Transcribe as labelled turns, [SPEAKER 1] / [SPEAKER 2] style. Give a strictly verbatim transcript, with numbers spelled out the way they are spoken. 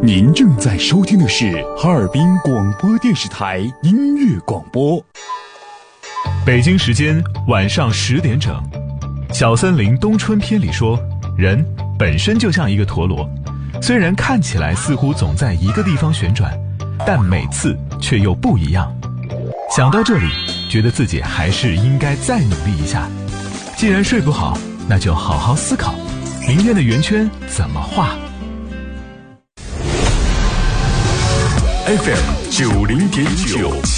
[SPEAKER 1] 您正在收听的是哈尔滨广播电视台音乐广播。
[SPEAKER 2] 北京时间晚上十点整，小森林冬春篇里说，人本身就像一个陀螺，虽然看起来似乎总在一个地方旋转，但每次却又不一样。想到这里，觉得自己还是应该再努力一下。既然睡不好，那就好好思考，明天的圆圈怎么画。
[SPEAKER 1] F M 九零点九。